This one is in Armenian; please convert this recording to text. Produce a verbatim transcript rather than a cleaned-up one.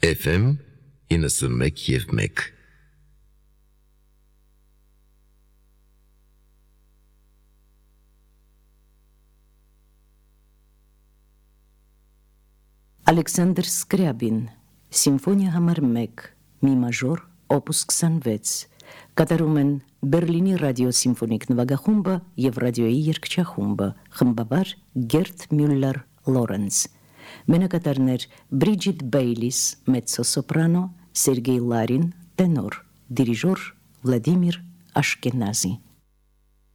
Էֆ էմ իննսունմեկ և մեկ Ալեքսանդր Սկրյաբին, Սիմֆոնիա համար մեկ, մի մաժոր, օպուս քսանվեց, կատարում են Բերլինի ռադիոսիմֆոնիկ նվագախումբը և ռադիոյի երգչախումբը, խմբավար Գերտ Մյուլլեր Լորենց, մենակատարներ Բրիջիտ Բեյլիս, մեծոսոպրանո, Սերգեյ Լարին, տենոր, դիրիժոր Վլադիմիր Աշկենազի։